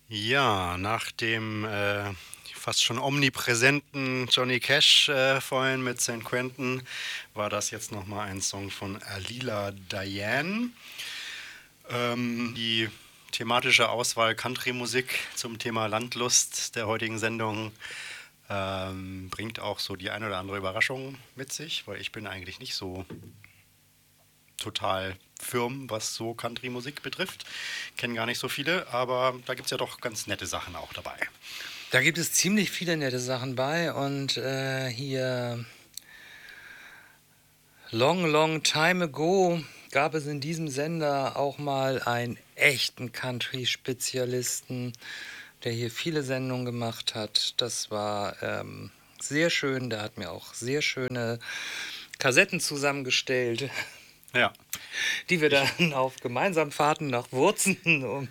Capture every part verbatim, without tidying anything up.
Ja, nach dem äh, fast schon omnipräsenten Johnny Cash äh, vorhin mit Saint Quentin war das jetzt nochmal ein Song von Alila Diane. Ähm, die thematische Auswahl Country-Musik zum Thema Landlust der heutigen Sendung ähm, bringt auch so die eine oder andere Überraschung mit sich, weil ich bin eigentlich nicht so total firm, was so Country-Musik betrifft. Kennen gar nicht so viele, aber da gibt es ja doch ganz nette Sachen auch dabei. Da gibt es ziemlich viele nette Sachen bei und äh, hier Long, long time ago gab es in diesem Sender auch mal einen echten Country-Spezialisten, der hier viele Sendungen gemacht hat. Das war ähm, sehr schön, der hat mir auch sehr schöne Kassetten zusammengestellt, Ja, die wir ich, dann auf gemeinsamen Fahrten nach Wurzen, um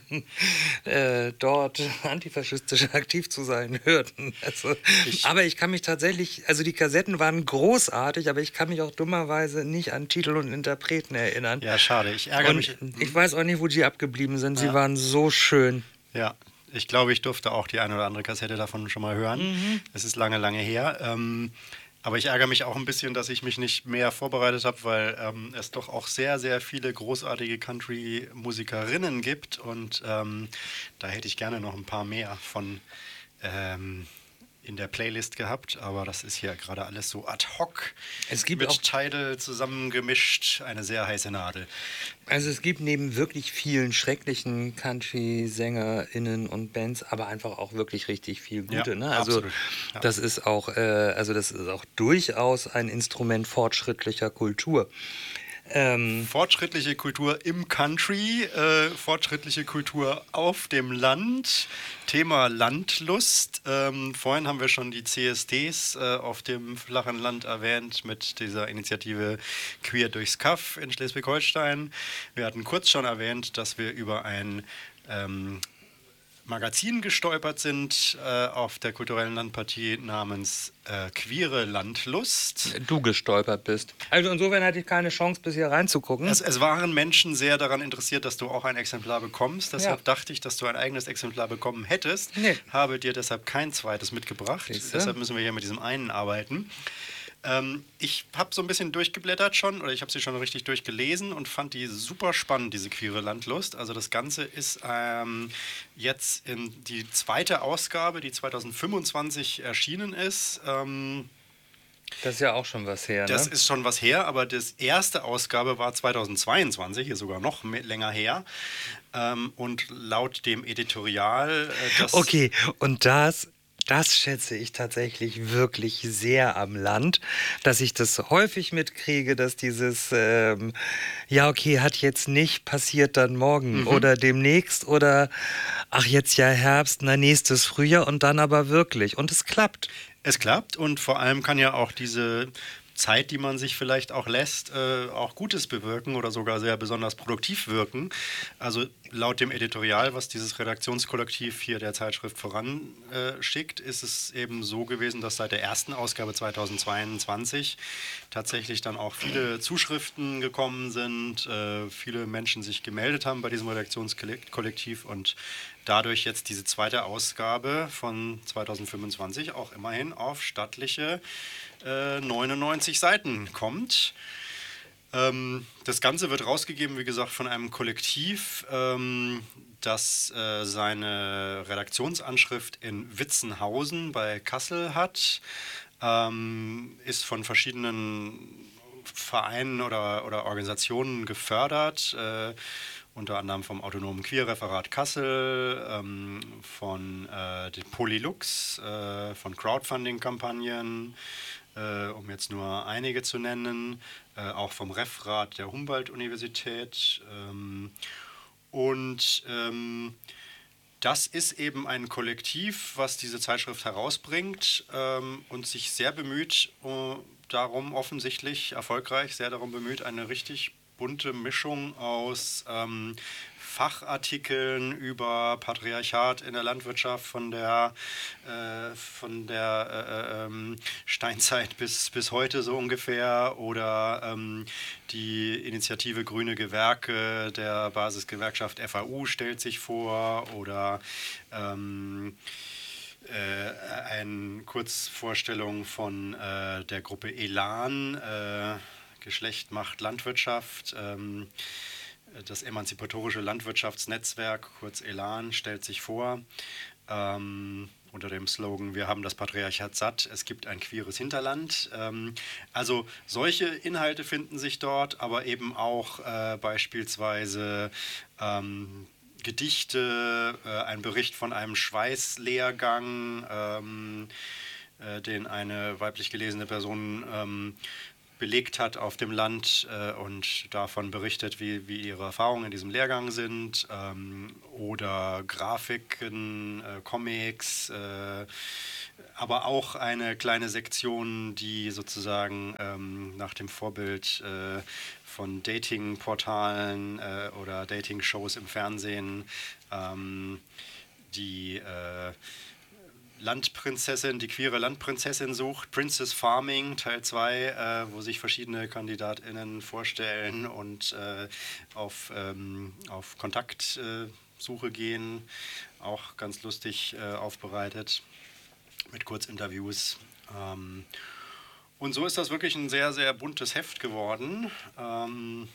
äh, dort antifaschistisch aktiv zu sein, hörten. Also, ich, aber ich kann mich tatsächlich, also die Kassetten waren großartig, aber ich kann mich auch dummerweise nicht an Titel und Interpreten erinnern. ja, schade. Ich ärgere Und mich. ich Hm? weiß auch nicht, wo die abgeblieben sind. Sie Ja, waren so schön. ja, ich glaube, ich durfte auch die eine oder andere Kassette davon schon mal hören. Mhm. Es ist lange, lange her. Ähm, aber ich ärgere mich auch ein bisschen, dass ich mich nicht mehr vorbereitet habe, weil ähm, es doch auch sehr, sehr viele großartige Country-Musikerinnen gibt. Und ähm, da hätte ich gerne noch ein paar mehr von ähm, in der Playlist gehabt, aber das ist hier gerade alles so ad hoc Es gibt auch mit Tidal zusammengemischt, eine sehr heiße Nadel. Also es gibt neben wirklich vielen schrecklichen Country-SängerInnen und Bands, aber einfach auch wirklich richtig viel Ja, gute. Ne? Also absolut. Ja. das ist auch, äh, also das ist auch durchaus ein Instrument fortschrittlicher Kultur. Ähm, Fortschrittliche Kultur im Country, äh, fortschrittliche Kultur auf dem Land, Thema Landlust. Ähm, vorhin haben wir schon die C S Ds äh, auf dem flachen Land erwähnt mit dieser Initiative Queer durchs Kaff in Schleswig-Holstein. Wir hatten kurz schon erwähnt, dass wir über ein ähm, Magazin gestolpert sind äh, auf der kulturellen Landpartie namens äh, Queere Landlust. Du gestolpert bist. Also insofern hatte ich keine Chance, bis hier reinzugucken. Es, es waren Menschen sehr daran interessiert, dass du auch ein Exemplar bekommst. Ja, Deshalb dachte ich, dass du ein eigenes Exemplar bekommen hättest. nee, Habe dir deshalb kein zweites mitgebracht. siehste. Deshalb müssen wir hier mit diesem einen arbeiten. Ähm, ich habe so ein bisschen durchgeblättert schon oder ich habe sie schon richtig durchgelesen und fand die super spannend, diese queere Landlust. Also das Ganze ist ähm, jetzt in die zweite Ausgabe, die zwanzig fünfundzwanzig erschienen ist. Ähm, Das ist ja auch schon was her, das ne? ist schon was her, aber das erste Ausgabe war zweitausendzweiundzwanzig, hier sogar noch mehr, länger her. Ähm, und laut dem Editorial, äh, das Okay, und das, das schätze ich tatsächlich wirklich sehr am Land, dass ich das häufig mitkriege, dass dieses, ähm, ja, okay, hat jetzt nicht, passiert dann morgen mhm, oder demnächst oder, ach, jetzt ja Herbst, na, nächstes Frühjahr und dann aber wirklich. Und es klappt. es klappt und vor allem kann ja auch diese Zeit, die man sich vielleicht auch lässt, äh, auch Gutes bewirken oder sogar sehr besonders produktiv wirken. Also laut dem Editorial, was dieses Redaktionskollektiv hier der Zeitschrift voranschickt, äh, ist es eben so gewesen, dass seit der ersten Ausgabe zweitausendzweiundzwanzig tatsächlich dann auch viele Zuschriften gekommen sind, äh, viele Menschen sich gemeldet haben bei diesem Redaktionskollektiv und dadurch jetzt diese zweite Ausgabe von zweitausendfünfundzwanzig auch immerhin auf stattliche äh, neunundneunzig Seiten kommt. Ähm, das Ganze wird rausgegeben, wie gesagt, von einem Kollektiv, ähm, das äh, seine Redaktionsanschrift in Witzenhausen bei Kassel hat, ähm, ist von verschiedenen Vereinen oder, oder Organisationen gefördert, äh, unter anderem vom Autonomen Queerreferat Kassel, ähm, von äh, dem Polylux, äh, von Crowdfunding-Kampagnen, äh, um jetzt nur einige zu nennen, äh, auch vom Referat der Humboldt-Universität. Ähm, und ähm, das ist eben ein Kollektiv, was diese Zeitschrift herausbringt ähm, und sich sehr bemüht, äh, darum offensichtlich erfolgreich, sehr darum bemüht, eine richtig bunte Mischung aus ähm, Fachartikeln über Patriarchat in der Landwirtschaft von der, äh, von der äh, ähm, Steinzeit bis, bis heute so ungefähr, oder ähm, die Initiative Grüne Gewerke der Basisgewerkschaft F A U stellt sich vor, oder ähm, äh, eine Kurzvorstellung von äh, der Gruppe Elan, äh, Geschlecht macht Landwirtschaft. Ähm, das emanzipatorische Landwirtschaftsnetzwerk, kurz Elan, stellt sich vor, ähm, unter dem Slogan: Wir haben das Patriarchat satt, es gibt ein queeres Hinterland. Ähm, also solche Inhalte finden sich dort, aber eben auch äh, beispielsweise ähm, Gedichte, äh, ein Bericht von einem Schweißlehrgang, ähm, äh, den eine weiblich gelesene Person ähm, belegt hat auf dem Land äh, und davon berichtet, wie, wie ihre Erfahrungen in diesem Lehrgang sind, ähm, oder Grafiken, äh, Comics, äh, aber auch eine kleine Sektion, die sozusagen ähm, nach dem Vorbild äh, von Dating-Portalen äh, oder Dating-Shows im Fernsehen ähm, die äh, Landprinzessin, die queere Landprinzessin sucht, Princess Farming Teil zwei, äh, wo sich verschiedene KandidatInnen vorstellen und äh, auf, ähm, auf Kontaktsuche äh, gehen. Auch ganz lustig äh, aufbereitet mit Kurzinterviews. Ähm, und so ist das wirklich ein sehr, sehr buntes Heft geworden. Ähm,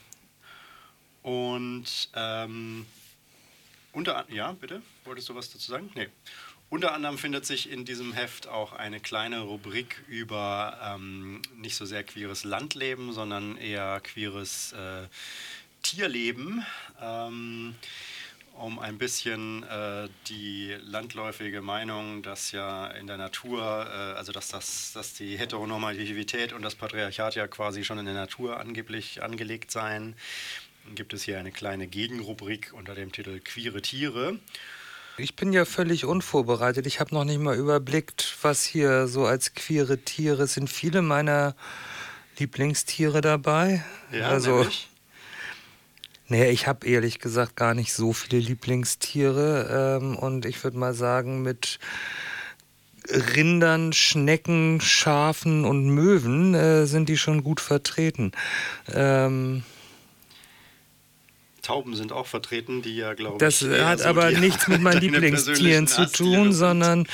und ähm, unter ja, bitte? Wolltest du was dazu sagen? Nee. Unter anderem findet sich in diesem Heft auch eine kleine Rubrik über ähm, nicht so sehr queeres Landleben, sondern eher queeres äh, Tierleben, ähm, um ein bisschen äh, die landläufige Meinung, dass ja in der Natur, äh, also dass, das, dass die Heteronormativität und das Patriarchat ja quasi schon in der Natur angeblich angelegt seien, gibt es hier eine kleine Gegenrubrik unter dem Titel Queere Tiere. Ich bin ja völlig unvorbereitet. Ich habe noch nicht mal überblickt, was hier so als queere Tiere sind. Viele meiner Lieblingstiere dabei. Ja, also, nämlich? Nee, ich habe ehrlich gesagt gar nicht so viele Lieblingstiere. Ähm, und ich würde mal sagen, mit Rindern, Schnecken, Schafen und Möwen äh, sind die schon gut vertreten. Ähm, Tauben sind auch vertreten, die ja, glaube Das ich, hat so aber die- nichts mit meinen deine Lieblingstieren persönlichen zu Hasstiere tun, sind. sondern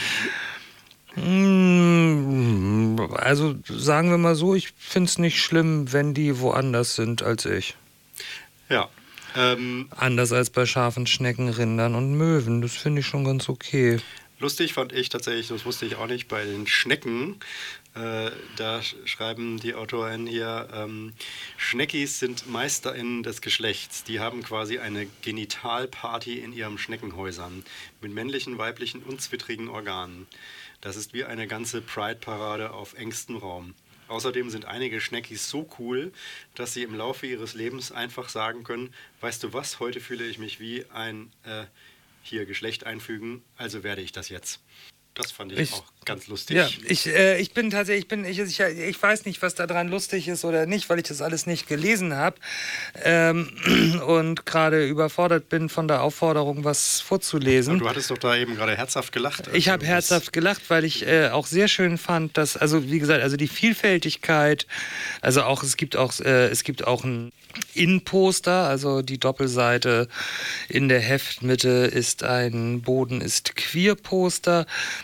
mm, also sagen wir mal so, ich finde es nicht schlimm, wenn die woanders sind als ich. Ja. Ähm, Anders als bei Schafen, Schnecken, Rindern und Möwen. Das finde ich schon ganz okay. lustig fand ich tatsächlich, das wusste ich auch nicht, bei den Schnecken. Äh, da sch- schreiben die AutorInnen hier, ähm, Schneckis sind MeisterInnen des Geschlechts. Die haben quasi eine Genitalparty in ihren Schneckenhäusern mit männlichen, weiblichen und zwittrigen Organen. Das ist wie eine ganze Pride-Parade auf engstem Raum. Außerdem sind einige Schneckis so cool, dass sie im Laufe ihres Lebens einfach sagen können, weißt du was, heute fühle ich mich wie ein, äh, hier Geschlecht einfügen, also werde ich das jetzt. Das fand ich, Ich- auch ganz lustig. Ja, ich, äh, ich bin tatsächlich, ich, bin, ich, ich, ich weiß nicht, was daran lustig ist oder nicht, weil ich das alles nicht gelesen habe ähm, und gerade überfordert bin von der Aufforderung, was vorzulesen. Aber du hattest doch da eben gerade herzhaft gelacht. als Ich du habe das- herzhaft gelacht, weil ich äh, auch sehr schön fand, dass, also wie gesagt, also die Vielfältigkeit, also auch, es gibt auch, äh, es gibt auch ein Innenposter, also die Doppelseite in der Heftmitte ist ein Boden ist Queer-Poster.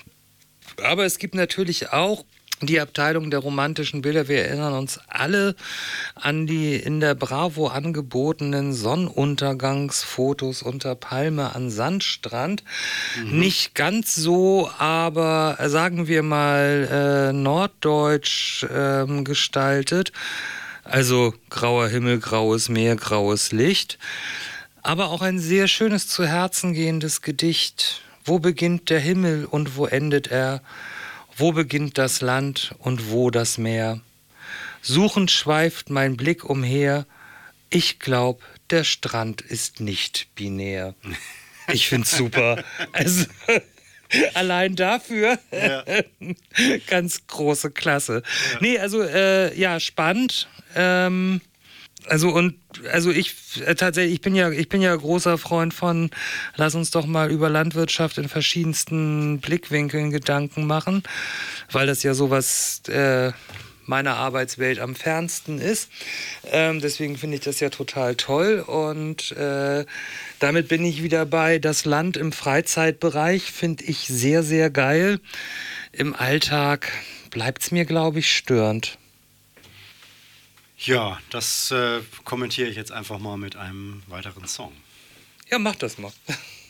Aber es gibt natürlich auch die Abteilung der romantischen Bilder. Wir erinnern uns alle an die in der Bravo angebotenen Sonnenuntergangsfotos unter Palme an Sandstrand. Mhm. Nicht ganz so, aber sagen wir mal äh, norddeutsch ähm, gestaltet. Also grauer Himmel, graues Meer, graues Licht. Aber auch ein sehr schönes, zu Herzen gehendes Gedicht. Wo beginnt der Himmel und wo endet er? Wo beginnt das Land und wo das Meer? Suchend schweift mein Blick umher. Ich glaub, der Strand ist nicht binär. Ich find's super. Also, allein dafür Ja. ganz große Klasse. Ja. Nee, also äh, ja, spannend. Ähm, Also und also ich äh, tatsächlich, ich bin ja, ich bin ja großer Freund von, lass uns doch mal über Landwirtschaft in verschiedensten Blickwinkeln Gedanken machen, weil das ja sowas äh, meiner Arbeitswelt am fernsten ist. Ähm, deswegen finde ich das ja total toll und äh, damit bin ich wieder bei das Land im Freizeitbereich, finde ich sehr, sehr geil. Im Alltag bleibt es mir, glaube ich, störend. Ja, das äh, kommentiere ich jetzt einfach mal mit einem weiteren Song. Ja, mach das mal.